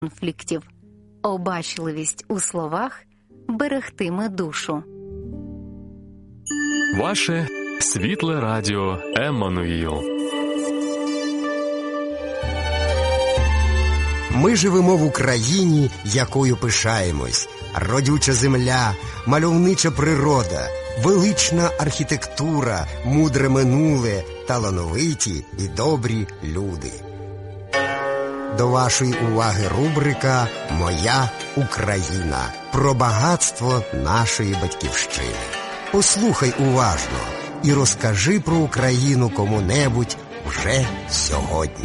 конфліктів. Обачливість у словах берегтиме душу. Ваше світле радіо Еммануїл. Ми живемо в Україні, якою пишаємось. Родюча земля, мальовнича природа, велична архітектура, мудре минуле, талановиті і добрі люди. До вашої уваги рубрика «Моя Україна» про багатство нашої батьківщини. Послухай уважно і розкажи про Україну кому-небудь вже сьогодні.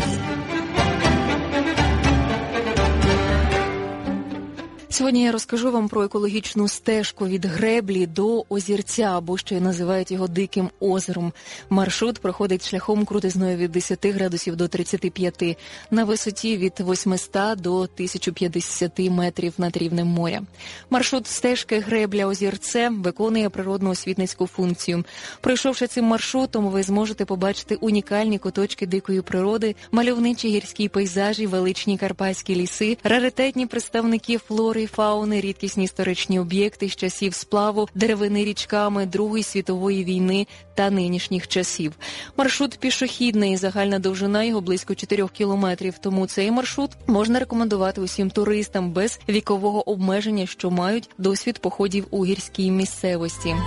Сьогодні я розкажу вам про екологічну стежку від Греблі до Озірця, або ще й називають його Диким озером. Маршрут проходить шляхом крутизною від 10 градусів до 35, на висоті від 800 до 1050 метрів над рівнем моря. Маршрут стежки Гребля-Озірце виконує природно-освітницьку функцію. Пройшовши цим маршрутом, ви зможете побачити унікальні куточки дикої природи, мальовничі гірські пейзажі, величні карпатські ліси, раритетні представники флори і фауни, рідкісні історичні об'єкти з часів сплаву, деревини річками Другої світової війни та нинішніх часів. Маршрут пішохідний, загальна довжина його близько 4 кілометрів, тому цей маршрут можна рекомендувати усім туристам без вікового обмеження, що мають досвід походів у гірській місцевості.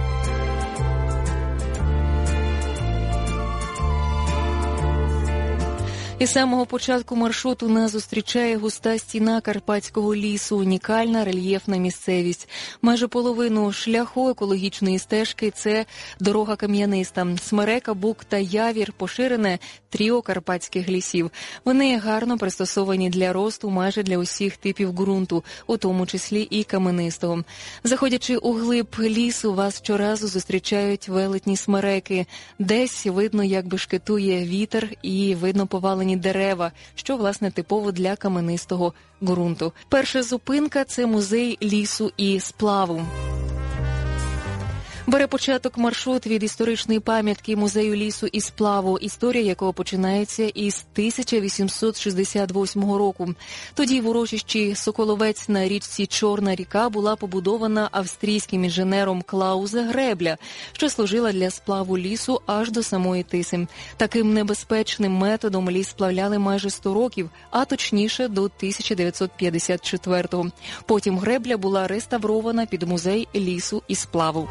Із самого початку маршруту нас зустрічає густа стіна Карпатського лісу, унікальна рельєфна місцевість. Майже половину шляху екологічної стежки – це дорога кам'яниста. Смерека, бук та явір – поширене тріо карпатських лісів. Вони гарно пристосовані для росту майже для усіх типів ґрунту, у тому числі і каменистого. Заходячи у глиб лісу, вас щоразу зустрічають велетні смереки. Десь видно, як бешкетує вітер, і видно повалені дерева, що, власне, типово для каменистого ґрунту. Перша зупинка – це музей лісу і сплаву. Бере початок маршрут від історичної пам'ятки музею лісу і сплаву, історія якого починається із 1868 року. Тоді в урочищі Соколовець на річці Чорна ріка була побудована австрійським інженером Клаузе Гребля, що служила для сплаву лісу аж до самої Тиси. Таким небезпечним методом ліс сплавляли майже 100 років, а точніше до 1954-го. Потім Гребля була реставрована під музей лісу і сплаву.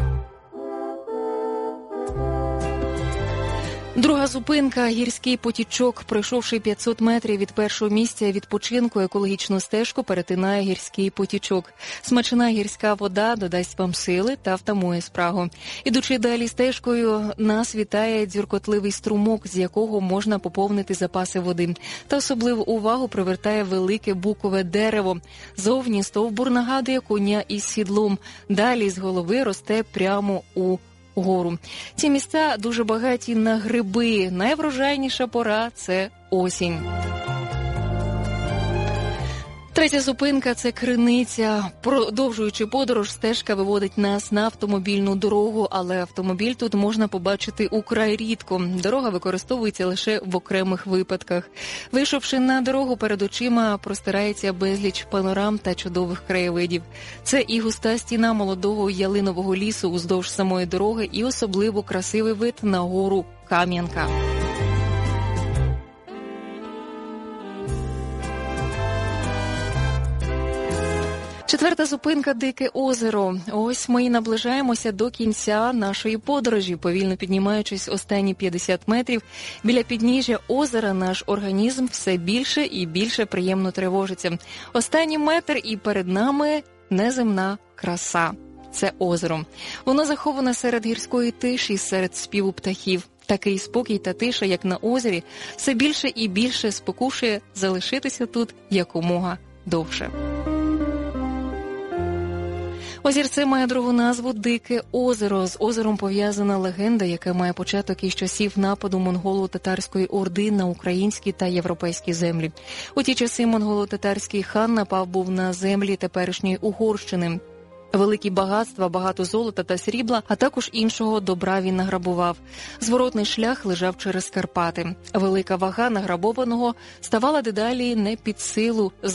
Друга зупинка – гірський потічок. Пройшовши 500 метрів від першого місця відпочинку, екологічну стежку перетинає гірський потічок. Смачна гірська вода додасть вам сили та втамує спрагу. Ідучи далі стежкою, нас вітає дзюркотливий струмок, з якого можна поповнити запаси води. Та особливу увагу привертає велике букове дерево. Зовні стовбур нагадує коня із сідлом. Далі з голови росте прямо у гору. Ці місця дуже багаті на гриби. Найврожайніша пора – це осінь. Третя зупинка – це Криниця. Продовжуючи подорож, стежка виводить нас на автомобільну дорогу, але автомобіль тут можна побачити украй рідко. Дорога використовується лише в окремих випадках. Вийшовши на дорогу, перед очима простирається безліч панорам та чудових краєвидів. Це і густа стіна молодого ялинового лісу уздовж самої дороги, і особливо красивий вид на гору Кам'янка. Четверта зупинка – Дике озеро. Ось ми і наближаємося до кінця нашої подорожі. Повільно піднімаючись останні 50 метрів, біля підніжжя озера наш організм все більше і більше приємно тривожиться. Останній метр і перед нами неземна краса. Це озеро. Воно заховане серед гірської тиші, серед співу птахів. Такий спокій та тиша, як на озері, все більше і більше спокушує залишитися тут якомога довше. Озірце має другу назву «Дике озеро». З озером пов'язана легенда, яка має початок із часів нападу монголо-татарської орди на українські та європейські землі. У ті часи монголо-татарський хан напав був на землі теперішньої Угорщини. Великі багатства, багато золота та срібла, а також іншого добра він награбував. Зворотний шлях лежав через Карпати. Велика вага награбованого ставала дедалі не під силу